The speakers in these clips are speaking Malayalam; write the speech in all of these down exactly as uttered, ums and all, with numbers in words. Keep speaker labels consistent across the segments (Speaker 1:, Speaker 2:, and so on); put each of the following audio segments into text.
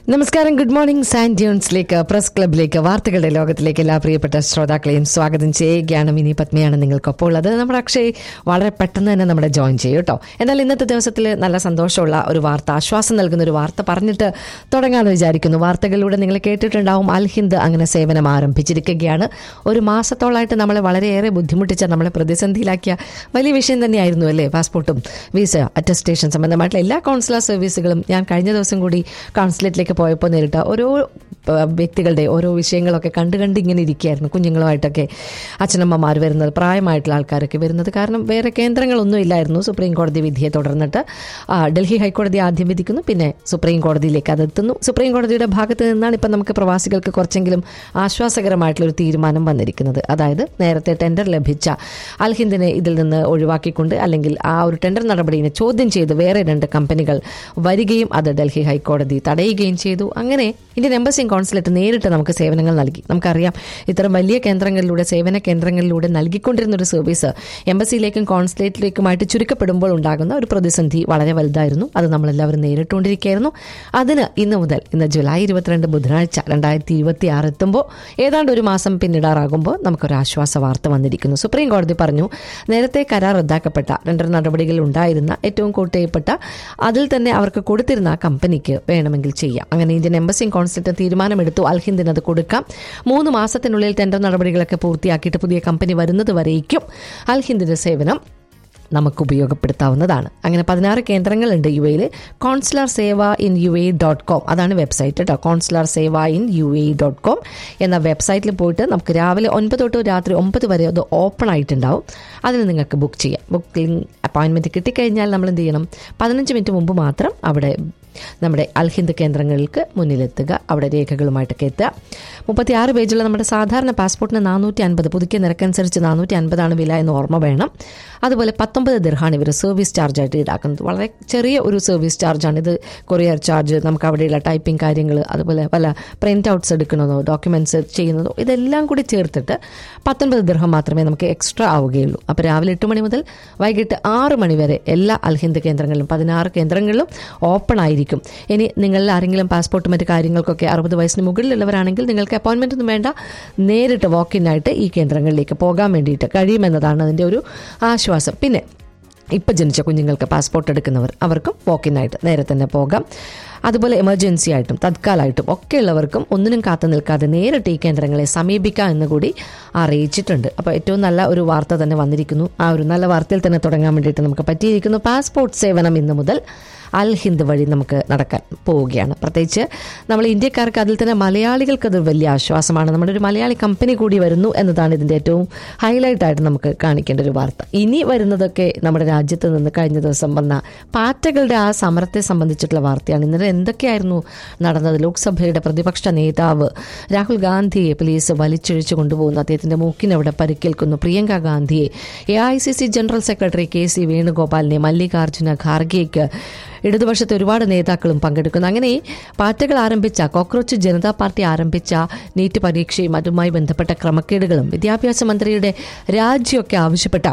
Speaker 1: നമസ്കാരം, ഗുഡ് മോർണിംഗ്. സാൻഡ് ഡ്യൂൺസിലേക്ക്, പ്രസ് ക്ലബിലേക്ക്, വാർത്തകളുടെ ലോകത്തിലേക്ക് എല്ലാ പ്രിയപ്പെട്ട ശ്രോതാക്കളെയും സ്വാഗതം ചെയ്യുകയാണ്. മിനി പത്മയാണ് നിങ്ങൾക്കൊപ്പം ഉള്ളത്. നമ്മുടെ അക്ഷയ് വളരെ പെട്ടെന്ന് തന്നെ നമ്മുടെ ജോയിൻ ചെയ്യും കേട്ടോ. എന്നാൽ ഇന്നത്തെ ദിവസത്തിൽ നല്ല സന്തോഷമുള്ള ഒരു വാർത്ത, ആശ്വാസം നൽകുന്ന ഒരു വാർത്ത പറഞ്ഞിട്ട് തുടങ്ങാമെന്ന് വിചാരിക്കുന്നു. വാർത്തകളിലൂടെ നിങ്ങൾ കേട്ടിട്ടുണ്ടാവും, അൽ ഹിന്ദ് അങ്ങനെ സേവനം ആരംഭിച്ചിരിക്കുകയാണ്. ഒരു മാസത്തോളമായിട്ട് നമ്മളെ വളരെയേറെ ബുദ്ധിമുട്ടിച്ച, നമ്മളെ പ്രതിസന്ധിയിലാക്കിയ വലിയ വിഷയം തന്നെയായിരുന്നു അല്ലേ പാസ്പോർട്ടും വിസ അറ്റസ്റ്റേഷൻ സംബന്ധമായിട്ടുള്ള എല്ലാ കോൺസുലർ സർവീസുകളും. ഞാൻ കഴിഞ്ഞ ദിവസം കൂടി കോൺസുലേറ്റിലേക്ക് പോയപ്പോൾ നേരിട്ട ഓരോ വ്യക്തികളുടെ ഓരോ വിഷയങ്ങളൊക്കെ കണ്ടു കണ്ട് ഇങ്ങനെ ഇരിക്കുകയായിരുന്നു. കുഞ്ഞുങ്ങളുമായിട്ടൊക്കെ അച്ഛനമ്മമാർ വരുന്നത്, പ്രായമായിട്ടുള്ള ആൾക്കാരൊക്കെ വരുന്നത്. കാരണം വേറെ കേന്ദ്രങ്ങളൊന്നും ഇല്ലായിരുന്നു. സുപ്രീം കോടതി വിധിയെ തുടർന്നിട്ട് ഡൽഹി ഹൈക്കോടതി ആദ്യം വിധിക്കുന്നു, പിന്നെ സുപ്രീം കോടതിയിലേക്ക് അതെത്തുന്നു. സുപ്രീം കോടതിയുടെ ഭാഗത്ത് നിന്നാണ് ഇപ്പം നമുക്ക് പ്രവാസികൾക്ക് കുറച്ചെങ്കിലും ആശ്വാസകരമായിട്ടുള്ളൊരു തീരുമാനം വന്നിരിക്കുന്നത്. അതായത് നേരത്തെ ടെൻഡർ ലഭിച്ച അൽ ഹിന്ദിനെ ഇതിൽ നിന്ന് ഒഴിവാക്കിക്കൊണ്ട്, അല്ലെങ്കിൽ ആ ഒരു ടെൻഡർ നടപടിയെ ചോദ്യം ചെയ്ത് വേറെ രണ്ട് കമ്പനികൾ വരികയും അത് ഡൽഹി ഹൈക്കോടതി തടയുകയും ചെയ്തു. അങ്ങനെ ഇന്ത്യൻ എംബസിയും കോൺസുലേറ്റ് നേരിട്ട് നമുക്ക് സേവനങ്ങൾ നൽകി. നമുക്കറിയാം, ഇത്തരം വലിയ കേന്ദ്രങ്ങളിലൂടെ, സേവന കേന്ദ്രങ്ങളിലൂടെ നൽകിക്കൊണ്ടിരുന്ന ഒരു സർവീസ് എംബസിയിലേക്കും കോൺസുലേറ്റിലേക്കുമായിട്ട് ചുരുക്കപ്പെടുമ്പോൾ ഉണ്ടാകുന്ന ഒരു പ്രതിസന്ധി വളരെ വലുതായിരുന്നു. അത് നമ്മളെല്ലാവരും നേരിട്ടുകൊണ്ടിരിക്കുകയായിരുന്നു. അതിന് ഇന്ന് മുതൽ, ഇന്ന് ജൂലൈ ഇരുപത്തിരണ്ട് ബുധനാഴ്ച രണ്ടായിരത്തി ഇരുപത്തി ആറ് എത്തുമ്പോൾ, ഏതാണ്ട് ഒരു മാസം പിന്നിടാറാകുമ്പോൾ നമുക്കൊരു ആശ്വാസ വാർത്ത വന്നിരിക്കുന്നു. സുപ്രീം കോടതി പറഞ്ഞു, നേരത്തെ കരാർ റദ്ദാക്കപ്പെട്ട ടെൻഡർ നടപടികളിൽ ഉണ്ടായിരുന്ന ഏറ്റവും കോട്ടയപ്പെട്ട, അതിൽ തന്നെ അവർക്ക് കൊടുത്തിരുന്ന ആ കമ്പനിക്ക് വേണമെങ്കിൽ ചെയ്യാം. അങ്ങനെ ഇന്ത്യൻ എംബസിയും കോൺസുലേറ്റ് തീരുമാനമെടുത്തു, അൽ ഹിന്ദിന് അത് കൊടുക്കാം. മൂന്ന് മാസത്തിനുള്ളിൽ ടെൻഡർ നടപടികളൊക്കെ പൂർത്തിയാക്കിയിട്ട് പുതിയ കമ്പനി വരുന്നത് വരേക്കും അൽ ഹിന്ദിന്റെ സേവനം നമുക്ക് ഉപയോഗപ്പെടുത്താവുന്നതാണ്. അങ്ങനെ പതിനാറ് കേന്ദ്രങ്ങളുണ്ട് യു എയിൽ. Consular Sewa in U A dot com, അതാണ് വെബ്സൈറ്റ് കേട്ടോ. Consular Sewa in U A dot com എന്ന വെബ്സൈറ്റിൽ പോയിട്ട് നമുക്ക് രാവിലെ ഒൻപത് തൊട്ട് രാത്രി ഒമ്പത് വരെ അത് ഓപ്പൺ ആയിട്ടുണ്ടാവും. അതിന് നിങ്ങൾക്ക് ബുക്ക് ചെയ്യാം. ബുക്കിംഗ് അപ്പോയിൻമെൻറ്റ് കിട്ടിക്കഴിഞ്ഞാൽ നമ്മൾ എന്ത് ചെയ്യണം? പതിനഞ്ച് മിനിറ്റ് മുമ്പ് മാത്രം അവിടെ നമ്മുടെ അൽ ഹിന്ദ് കേന്ദ്രങ്ങൾക്ക് മുന്നിലെത്തുക, അവിടെ രേഖകളുമായിട്ടൊക്കെ എത്തുക. മുപ്പത്തി ആറ് പേജുള്ള നമ്മുടെ സാധാരണ പാസ്പോർട്ടിന് നാനൂറ്റി അൻപത്, പുതുക്കിയ നിരക്കനുസരിച്ച് നാനൂറ്റി അൻപതാണ് വില എന്ന് ഓർമ്മ വേണം. അതുപോലെ പത്തൊമ്പത് ദിർഹാണ് ഇവർ സർവീസ് ചാർജായിട്ട് ഈടാക്കുന്നത്. വളരെ ചെറിയ ഒരു സർവീസ് ചാർജാണ് ഇത്. കൊറിയർ ചാർജ്, നമുക്ക് അവിടെയുള്ള ടൈപ്പിംഗ് കാര്യങ്ങൾ, അതുപോലെ പല പ്രിൻ്റ് ഔട്ട്സ് എടുക്കുന്നതോ ഡോക്യുമെൻറ്റ്സ് ചെയ്യുന്നതോ, ഇതെല്ലാം കൂടി ചേർത്തിട്ട് പത്തൊൻപത് ദിർഹം മാത്രമേ നമുക്ക് എക്സ്ട്രാ ആവുകയുള്ളൂ. അപ്പോൾ രാവിലെ എട്ട് മണി മുതൽ വൈകിട്ട് ആറ് മണി വരെ എല്ലാ അൽ ഹിന്ദ് കേന്ദ്രങ്ങളിലും, പതിനാറ് കേന്ദ്രങ്ങളിലും ഓപ്പൺ ആയിരിക്കും. ഇനി നിങ്ങളിൽ ആരെങ്കിലും പാസ്പോർട്ട് മറ്റു കാര്യങ്ങൾക്കൊക്കെ അറുപത് വയസ്സിന് മുകളിലുള്ളവരാണെങ്കിൽ നിങ്ങൾക്ക് അപ്പോയിൻമെൻ്റ് ഒന്നും വേണ്ട, നേരിട്ട് വാക്കിനായിട്ട് ഈ കേന്ദ്രങ്ങളിലേക്ക് പോകാൻ വേണ്ടിയിട്ട് കഴിയുമെന്നതാണ് അതിൻ്റെ ഒരു ആശ്വാസം. പിന്നെ ഇപ്പം ജനിച്ച കുഞ്ഞുങ്ങൾക്ക് പാസ്പോർട്ട് എടുക്കുന്നവർ, അവർക്കും വാക്കിനായിട്ട് നേരെ തന്നെ പോകാം. അതുപോലെ എമർജൻസി ആയിട്ടും തത്കാലമായിട്ടും ഒക്കെ ഉള്ളവർക്കും ഒന്നിനും കാത്തു നിൽക്കാതെ നേരിട്ട് ഈ കേന്ദ്രങ്ങളെ സമീപിക്കാം എന്ന് കൂടി അറിയിച്ചിട്ടുണ്ട്. അപ്പോൾ ഏറ്റവും നല്ല ഒരു വാർത്ത തന്നെ വന്നിരിക്കുന്നു. ആ ഒരു നല്ല വാർത്തയിൽ തന്നെ തുടങ്ങാൻ വേണ്ടിയിട്ട് നമുക്ക് പറ്റിയിരിക്കുന്നു. പാസ്പോർട്ട് സേവനം ഇന്ന് മുതൽ അൽ ഹിന്ദ് വഴി നമുക്ക് നടക്കാൻ പോവുകയാണ്. പ്രത്യേകിച്ച് നമ്മൾ ഇന്ത്യക്കാർക്ക്, അതിൽ തന്നെ മലയാളികൾക്ക് അത് വലിയ ആശ്വാസമാണ്. നമ്മുടെ ഒരു മലയാളി കമ്പനി കൂടി വരുന്നു എന്നതാണ് ഇതിൻ്റെ ഏറ്റവും ഹൈലൈറ്റായിട്ട് നമുക്ക് കാണിക്കേണ്ട ഒരു വാർത്ത. ഇനി വരുന്നതൊക്കെ നമ്മുടെ രാജ്യത്ത് നിന്ന് കഴിഞ്ഞ ദിവസം വന്ന പാറ്റകളുടെ ആ സമരത്തെ സംബന്ധിച്ചിട്ടുള്ള വാർത്തയാണ്. ഇന്നലെ എന്തൊക്കെയായിരുന്നു നടന്നത്? ലോക്സഭയുടെ പ്രതിപക്ഷ നേതാവ് രാഹുൽ ഗാന്ധിയെ പോലീസ് വലിച്ചിഴിച്ചു കൊണ്ടുപോകുന്നു. അദ്ദേഹത്തിൻ്റെ മൂക്കിനവിടെ പരിക്കേൽക്കുന്നു. പ്രിയങ്ക ഗാന്ധിയെ, A I C C general secretary K C വേണുഗോപാലിനെ, Mallikarjuna ഖാർഗെയ്ക്ക്, ഇടതുപക്ഷത്തെ ഒരുപാട് നേതാക്കളും പങ്കെടുക്കുന്നു. അങ്ങനെ പാർട്ടികൾ ആരംഭിച്ച, കോക്രോച്ച് ജനതാ പാർട്ടി ആരംഭിച്ച നീറ്റ് പരീക്ഷയും അതുമായി ബന്ധപ്പെട്ട ക്രമക്കേടുകളും വിദ്യാഭ്യാസ മന്ത്രിയുടെ രാജിയൊക്കെ ആവശ്യപ്പെട്ട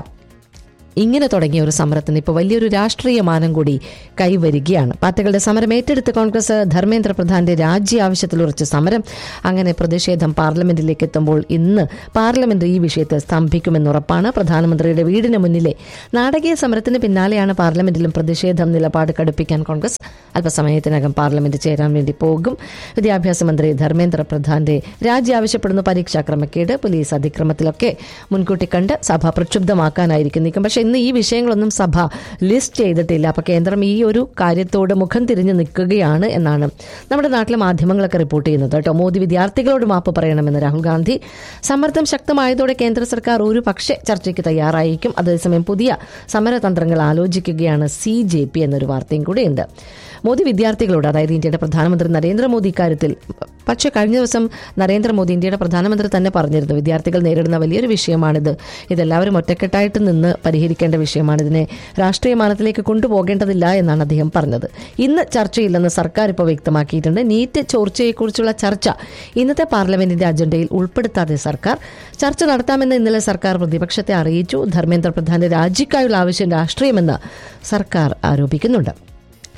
Speaker 1: ഇങ്ങനെ തുടങ്ങിയ ഒരു സമരത്തിന് ഇപ്പോൾ വലിയൊരു രാഷ്ട്രീയ മാനം കൂടി കൈവരികയാണ്. പാർട്ടികളുടെ സമരം ഏറ്റെടുത്ത് കോൺഗ്രസ് ധർമ്മേന്ദ്ര പ്രധാന്റെ രാജി ആവശ്യത്തിൽ ഉറച്ച സമരം. അങ്ങനെ പ്രതിഷേധം പാർലമെന്റിലേക്ക് എത്തുമ്പോൾ ഇന്ന് പാർലമെന്റ് ഈ വിഷയത്തെ സ്തംഭിക്കുമെന്നുറപ്പാണ്. പ്രധാനമന്ത്രിയുടെ വീടിന് മുന്നിലെ നാടകീയ സമരത്തിന് പിന്നാലെയാണ് പാർലമെന്റിലും പ്രതിഷേധം നിലപാട് കടുപ്പിക്കാൻ കോൺഗ്രസ് അല്പസമയത്തിനകം പാർലമെന്റ് ചേരാൻ വേണ്ടി പോകും. വിദ്യാഭ്യാസ മന്ത്രി ധർമ്മേന്ദ്ര പ്രധാന്റെ രാജി ആവശ്യപ്പെടുന്ന പരീക്ഷാ ക്രമക്കേട്, പോലീസ് അതിക്രമത്തിലൊക്കെ മുൻകൂട്ടി കണ്ട് സഭ പ്രക്ഷുബ്ധമാക്കാനായിരിക്കും നീക്കം. പക്ഷേ ഇന്ന് ഈ വിഷയങ്ങളൊന്നും സഭ ലിസ്റ്റ് ചെയ്തിട്ടില്ല. അപ്പോൾ കേന്ദ്രം ഈ ഒരു കാര്യത്തോട് മുഖം തിരിഞ്ഞു നിൽക്കുകയാണ് എന്നാണ് നമ്മുടെ നാട്ടിലെ മാധ്യമങ്ങളൊക്കെ റിപ്പോർട്ട് ചെയ്യുന്നത് കേട്ടോ. മോദി വിദ്യാർത്ഥികളോട് മാപ്പ് പറയണമെന്ന് രാഹുൽ ഗാന്ധി. സമ്മർദ്ദം ശക്തമായതോടെ കേന്ദ്ര സർക്കാർ ഒരു പക്ഷേ ചർച്ചയ്ക്ക് തയ്യാറായിരിക്കും. അതേസമയം പുതിയ സമരതന്ത്രങ്ങൾ ആലോചിക്കുകയാണ് സി ജെ പി എന്നൊരു വാർത്തയും കൂടെയുണ്ട്. മോദി വിദ്യാർത്ഥികളോട്, അതായത് ഇന്ത്യയുടെ പ്രധാനമന്ത്രി നരേന്ദ്രമോദി ഇക്കാര്യത്തിൽ, പക്ഷേ കഴിഞ്ഞ ദിവസം നരേന്ദ്രമോദി, ഇന്ത്യയുടെ പ്രധാനമന്ത്രി തന്നെ പറഞ്ഞിരുന്നു, വിദ്യാർത്ഥികൾ നേരിടുന്ന വലിയൊരു വിഷയമാണിത്, ഇതെല്ലാവരും ഒറ്റക്കെട്ടായിട്ട് നിന്ന് പരിഹരിക്കേണ്ട വിഷയമാണ്, ഇതിനെ രാഷ്ട്രീയ മാനത്തിലേക്ക് കൊണ്ടുപോകേണ്ടതില്ല എന്നാണ് അദ്ദേഹം പറഞ്ഞത്. ഇന്ന് ചർച്ചയില്ലെന്ന് സർക്കാർ ഇപ്പോൾ വ്യക്തമാക്കിയിട്ടുണ്ട്. നീറ്റ് ചോർച്ചയെക്കുറിച്ചുള്ള ചർച്ച ഇന്നത്തെ പാർലമെന്റിന്റെ അജണ്ടയിൽ ഉൾപ്പെടുത്താതെ സർക്കാർ ചർച്ച നടത്താമെന്ന് ഇന്നലെ സർക്കാർ പ്രതിപക്ഷത്തെ അറിയിച്ചു. ധർമ്മേന്ദ്ര പ്രധാന്റെ രാജിക്കായുള്ള ആവശ്യം രാഷ്ട്രീയമെന്ന് സർക്കാർ ആരോപിക്കുന്നുണ്ട്.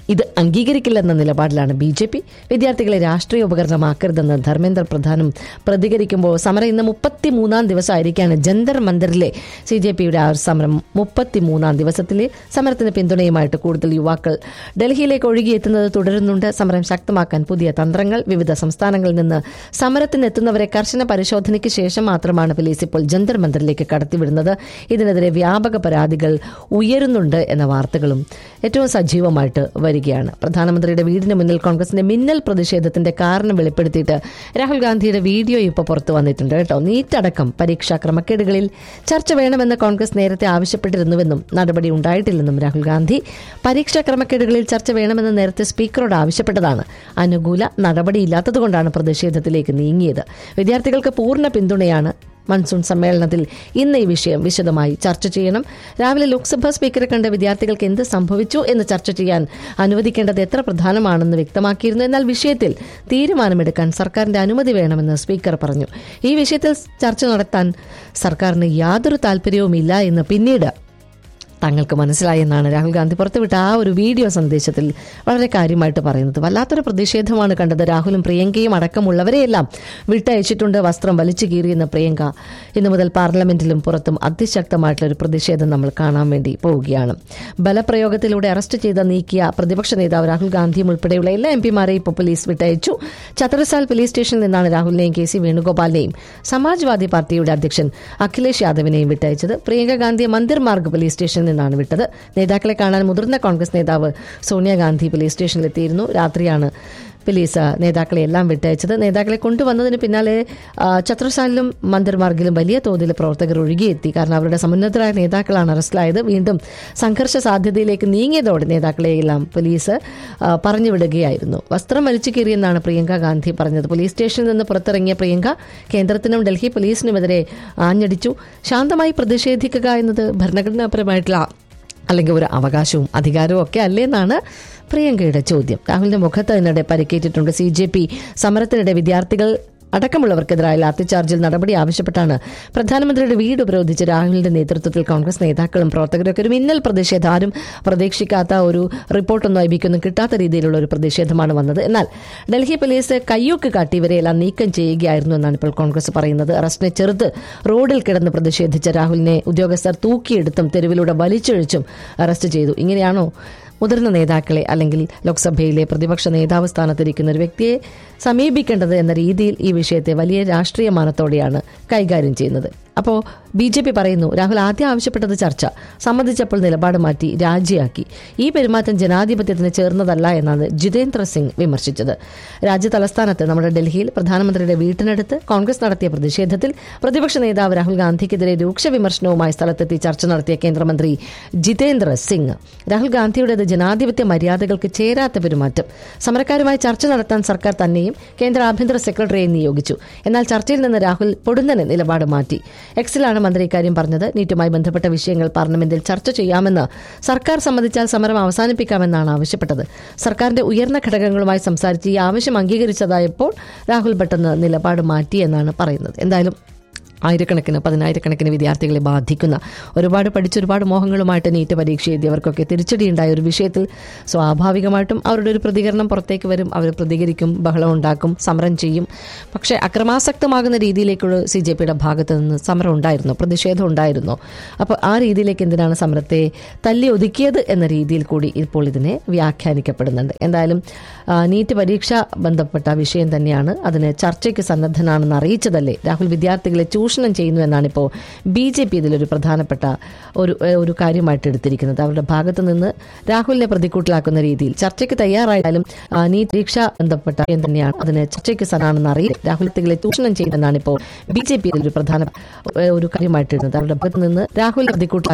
Speaker 1: ഇത് അംഗീകരിക്കില്ലെന്ന നിലപാടിലാണ് ബി ജെ പി. വിദ്യാർത്ഥികളെ രാഷ്ട്രീയ ഉപകരണമാക്കരുതെന്ന് ധർമ്മേന്ദ്ര പ്രധാനും പ്രതികരിക്കുമ്പോൾ സമരം ഇന്ന് മുപ്പത്തിമൂന്നാം ദിവസമായിരിക്കാണ്. ജന്തർ മന്ദിറിലെ സി ജെ പിയുടെ ആ സമരം മുപ്പത്തിമൂന്നാം ദിവസത്തിലെ സമരത്തിന് പിന്തുണയുമായിട്ട് കൂടുതൽ യുവാക്കൾ ഡൽഹിയിലേക്ക് ഒഴുകിയെത്തുന്നത് തുടരുന്നുണ്ട്. സമരം ശക്തമാക്കാൻ പുതിയ തന്ത്രങ്ങൾ. വിവിധ സംസ്ഥാനങ്ങളിൽ നിന്ന് സമരത്തിനെത്തുന്നവരെ കർശന പരിശോധനയ്ക്ക് ശേഷം മാത്രമാണ് പോലീസ് ഇപ്പോൾ ജന്തർ മന്ദിറിലേക്ക് കടത്തിവിടുന്നത്. ഇതിനെതിരെ വ്യാപക പരാതികൾ ഉയരുന്നുണ്ട് എന്ന വാർത്തകളും ഏറ്റവും സജീവമായിട്ട് വരികയാണ്. പ്രധാനമന്ത്രിയുടെ വീടിന് മുന്നിൽ കോൺഗ്രസിന്റെ മിന്നൽ പ്രതിഷേധത്തിന്റെ കാരണം വെളിപ്പെടുത്തിയിട്ട് രാഹുൽ ഗാന്ധിയുടെ വീഡിയോ ഇപ്പോൾ പുറത്തു വന്നിട്ടുണ്ട് കേട്ടോ. നീറ്റ് അടക്കം പരീക്ഷാ ക്രമക്കേടുകളിൽ ചർച്ച വേണമെന്ന് കോൺഗ്രസ് നേരത്തെ ആവശ്യപ്പെട്ടിരുന്നുവെന്നും നടപടി ഉണ്ടായിട്ടില്ലെന്നും രാഹുൽ ഗാന്ധി. പരീക്ഷാ ക്രമക്കേടുകളിൽ ചർച്ച വേണമെന്ന് നേരത്തെ സ്പീക്കറോട് ആവശ്യപ്പെട്ടതാണ്. അനുകൂല നടപടിയില്ലാത്തതുകൊണ്ടാണ് പ്രതിഷേധത്തിലേക്ക് നീങ്ങിയത്. വിദ്യാർത്ഥികൾക്ക് പൂർണ്ണ പിന്തുണയാണ്. മൺസൂൺ സമ്മേളനത്തിൽ ഇന്ന് ഈ വിഷയം വിശദമായി ചർച്ച ചെയ്യണം. രാവിലെ ലോക്സഭാ സ്പീക്കറെ കണ്ട് വിദ്യാർത്ഥികൾക്ക് എന്ത് സംഭവിച്ചു എന്ന് ചർച്ച ചെയ്യാൻ അനുവദിക്കേണ്ടത് എത്ര പ്രധാനമാണെന്ന് വ്യക്തമാക്കിയിരുന്നു. എന്നാൽ വിഷയത്തിൽ തീരുമാനമെടുക്കാൻ സർക്കാരിന്റെ അനുമതി വേണമെന്ന് സ്പീക്കർ പറഞ്ഞു. ഈ വിഷയത്തിൽ ചർച്ച നടത്താൻ സർക്കാരിന് യാതൊരു താല്പര്യവുമില്ല എന്ന് പിന്നീട് തങ്ങൾക്ക് മനസ്സിലായെന്നാണ് രാഹുൽ ഗാന്ധി പുറത്തുവിട്ട ആ ഒരു വീഡിയോ സന്ദേശത്തിൽ വളരെ കാര്യമായിട്ട് പറയുന്നത്. വല്ലാത്തൊരു പ്രതിഷേധമാണ് കണ്ടത്. രാഹുലും പ്രിയങ്കയും അടക്കമുള്ളവരെയെല്ലാം വിട്ടയച്ചിട്ടുണ്ട്. വസ്ത്രം വലിച്ചു കീറിയെന്ന പ്രിയങ്ക ഇന്നു മുതൽ പാർലമെന്റിലും പുറത്തും അതിശക്തമായിട്ടുള്ളൊരു പ്രതിഷേധം നമ്മൾ കാണാൻ വേണ്ടി പോവുകയാണ്. ബലപ്രയോഗത്തിലൂടെ അറസ്റ്റ് ചെയ്ത നീക്കിയ പ്രതിപക്ഷ നേതാവ് രാഹുൽ ഗാന്ധിയും ഉൾപ്പെടെയുള്ള എല്ലാ എം പിമാരെയും ഇപ്പോൾ പോലീസ് വിട്ടയച്ചു. ഛത്രസാൽ പോലീസ് സ്റ്റേഷനിൽ നിന്നാണ് രാഹുലിനെയും കെ സി വേണുഗോപാലിനെയും സമാജ്വാദി പാർട്ടിയുടെ അധ്യക്ഷൻ അഖിലേഷ് യാദവിനെയും വിട്ടയച്ചത്. പ്രിയങ്ക ഗാന്ധിയെ മന്ദിർ മാർഗ് പോലീസ് സ്റ്റേഷനിൽ നിന്നാണ് വിട്ടത്. നേതാക്കളെ കാണാൻ മുതിർന്ന കോൺഗ്രസ് നേതാവ് സോണിയാഗാന്ധി പോലീസ് സ്റ്റേഷനിലെത്തിയിരുന്നു. രാത്രിയാണ് പോലീസ് നേതാക്കളെ എല്ലാം വിട്ടയച്ചത്. നേതാക്കളെ കൊണ്ടുവന്നതിന് പിന്നാലെ ഛത്രസാലിലും മന്ദിർമാർഗിലും വലിയ തോതിൽ പ്രവർത്തകർ ഒഴുകിയെത്തി. കാരണം അവരുടെ സമുന്നതരായ നേതാക്കളാണ് അറസ്റ്റിലായത്. വീണ്ടും സംഘർഷ സാധ്യതയിലേക്ക് നീങ്ങിയതോടെ നേതാക്കളെയെല്ലാം പോലീസ് പറഞ്ഞുവിടുകയായിരുന്നു. വസ്ത്രം വലിച്ചു കീറിയെന്നാണ് പ്രിയങ്ക ഗാന്ധി പറഞ്ഞത്. പോലീസ് സ്റ്റേഷനിൽ നിന്ന് പുറത്തിറങ്ങിയ പ്രിയങ്ക കേന്ദ്രത്തിനും ഡൽഹി പോലീസിനുമെതിരെ ആഞ്ഞടിച്ചു. ശാന്തമായി പ്രതിഷേധിക്കുക എന്നത് ഭരണഘടനാപരമായിട്ടുള്ള അല്ലെങ്കിൽ ഒരു അവകാശവും അധികാരവും ഒക്കെ അല്ലേന്നാണ് പ്രിയങ്കയുടെ ചോദ്യം. രാഹുലിന്റെ മുഖത്ത് അതിനിടെ പരിക്കേറ്റിട്ടുണ്ട്. സി ജെ പി സമരത്തിനിടെ വിദ്യാർത്ഥികൾ അടക്കമുള്ളവർക്കെതിരായ ലാത്തിചാർജിൽ നടപടി ആവശ്യപ്പെട്ടാണ് പ്രധാനമന്ത്രിയുടെ വീട് ഉപരോധിച്ച് രാഹുലിന്റെ നേതൃത്വത്തിൽ കോൺഗ്രസ് നേതാക്കളും പ്രവർത്തകരൊക്കെ ഒരു മിന്നൽ പ്രതിഷേധം. ആരും പ്രതീക്ഷിക്കാത്ത ഒരു റിപ്പോർട്ടൊന്നും ഐബിക്കൊന്നും കിട്ടാത്ത രീതിയിലുള്ള ഒരു പ്രതിഷേധമാണ് വന്നത്. എന്നാൽ ഡൽഹി പോലീസ് കയ്യൂക്ക് കാട്ടി ഇവരെയെല്ലാം നീക്കം ചെയ്യുകയായിരുന്നു എന്നാണ് ഇപ്പോൾ കോൺഗ്രസ് പറയുന്നത്. അറസ്റ്റിനെ ചെറുത്ത് റോഡിൽ കിടന്ന് പ്രതിഷേധിച്ച രാഹുലിനെ ഉദ്യോഗസ്ഥർ തൂക്കിയെടുത്തും തെരുവിലൂടെ വലിച്ചൊഴിച്ചും അറസ്റ്റ് ചെയ്തു. ഇങ്ങനെയാണോ മുതിർന്ന നേതാക്കളെ അല്ലെങ്കിൽ ലോക്സഭയിലെ പ്രതിപക്ഷ നേതാവ് സ്ഥാനത്തിരിക്കുന്ന ഒരു വ്യക്തിയെ സമീപിക്കേണ്ടത് എന്ന രീതിയിൽ ഈ വിഷയത്തെ വലിയ രാഷ്ട്രീയ മാനത്തോടെയാണ് കൈകാര്യം ചെയ്യുന്നത്. അപ്പോൾ ബി ജെ പി പറയുന്നു രാഹുൽ ആദ്യം ആവശ്യപ്പെട്ടത് ചർച്ച, സമ്മതിച്ചപ്പോൾ നിലപാട് മാറ്റി രാജിയാക്കി. ഈ പെരുമാറ്റം ജനാധിപത്യത്തിന് ചേർന്നതല്ല എന്നാണ് ജിതേന്ദ്ര സിംഗ് വിമർശിച്ചത്. രാജ്യ തലസ്ഥാനത്ത് നമ്മുടെ ഡൽഹിയിൽ പ്രധാനമന്ത്രിയുടെ വീട്ടിനടുത്ത് കോൺഗ്രസ് നടത്തിയ പ്രതിഷേധത്തിൽ പ്രതിപക്ഷ നേതാവ് രാഹുൽ ഗാന്ധിക്കെതിരെ രൂക്ഷ വിമർശനവുമായി സ്ഥലത്തെത്തി ചർച്ച നടത്തിയ കേന്ദ്രമന്ത്രി ജിതേന്ദ്ര സിംഗ് രാഹുൽ ഗാന്ധിയുടേത് ജനാധിപത്യ മര്യാദകൾക്ക് ചേരാത്ത പെരുമാറ്റം. സമരക്കാരുമായി ചർച്ച നടത്താൻ സർക്കാർ തന്നെയും കേന്ദ്ര ആഭ്യന്തര സെക്രട്ടറിയെ നിയോഗിച്ചു. എന്നാൽ ചർച്ചയിൽ നിന്ന് രാഹുൽ പൊടുന്നനെ നിലപാട് മാറ്റി. എക്സിലാണ് മന്ത്രി ഇക്കാര്യം പറഞ്ഞത്. നീറ്റുമായി ബന്ധപ്പെട്ട വിഷയങ്ങൾ പാർലമെന്റിൽ ചർച്ച ചെയ്യാമെന്ന് സർക്കാർ സമ്മതിച്ചാൽ സമരം അവസാനിപ്പിക്കാമെന്നാണ് ആവശ്യപ്പെട്ടത്. സർക്കാരിന്റെ ഉയർന്ന ഘടകങ്ങളുമായി സംസാരിച്ച് ഈ ആവശ്യം അംഗീകരിച്ചതായപ്പോൾ രാഹുൽ പെട്ടെന്ന് നിലപാട് മാറ്റി എന്നാണ് പറയുന്നത്. എന്തായാലും ആയിരക്കണക്കിന് പതിനായിരക്കണക്കിന് വിദ്യാർത്ഥികളെ ബാധിക്കുന്ന ഒരുപാട് പഠിച്ച് ഒരുപാട് മോഹങ്ങളുമായിട്ട് നീറ്റ് പരീക്ഷ എഴുതിയവർക്കൊക്കെ തിരിച്ചടിയുണ്ടായ ഒരു വിഷയത്തിൽ സ്വാഭാവികമായിട്ടും അവരുടെ ഒരു പ്രതികരണം പുറത്തേക്ക് വരും. അവർ പ്രതികരിക്കും, ബഹളം ഉണ്ടാക്കും, സമരം ചെയ്യും. പക്ഷേ അക്രമാസക്തമാകുന്ന രീതിയിലേക്കുള്ള സി ജെ പിയുടെ ഭാഗത്ത് നിന്ന് സമരം ഉണ്ടായിരുന്നു, പ്രതിഷേധം ഉണ്ടായിരുന്നു. അപ്പോൾ ആ രീതിയിലേക്ക് എന്തിനാണ് സമരത്തെ തല്ലി ഒതുക്കിയത് എന്ന രീതിയിൽ കൂടി ഇപ്പോൾ ഇതിനെ വ്യാഖ്യാനിക്കപ്പെടുന്നുണ്ട്. എന്തായാലും നീറ്റ് പരീക്ഷ ബന്ധപ്പെട്ട വിഷയം തന്നെയാണ്. അതിന് ചർച്ചയ്ക്ക് സന്നദ്ധനാണെന്ന് അറിയിച്ചതല്ലേ രാഹുൽ വിദ്യാർത്ഥികളെ ചൂഷണം ചെയ്യുന്നു എന്നാണ് ഇപ്പോൾ ബി ജെ പി ഇതിലൊരു പ്രധാനപ്പെട്ട ഒരു ഒരു കാര്യമായിട്ട് എടുത്തിരിക്കുന്നത്. അവരുടെ ഭാഗത്തു നിന്ന് രാഹുലിനെ പ്രതിക്കൂട്ടിലാക്കുന്ന രീതിയിൽ ചർച്ചയ്ക്ക് തയ്യാറായാലും നീറ്റ് പരീക്ഷ ബന്ധപ്പെട്ട വിഷയം തന്നെയാണ്. അതിന് ചർച്ചയ്ക്ക് സന്നാണെന്ന് അറിയില്ല രാഹുൽ വിദ്യാർത്ഥികളെ ചൂഷണം ചെയ്യുന്നതെന്നാണ് ഇപ്പോൾ ബി ജെ പി ഇതിലൊരു പ്രധാന ഒരു കാര്യമായിട്ട് എടുക്കുന്നത്. അവരുടെ ഭാഗത്തു നിന്ന് രാഹുൽ പ്രതിക്കൂട്ടിലാക്കുന്ന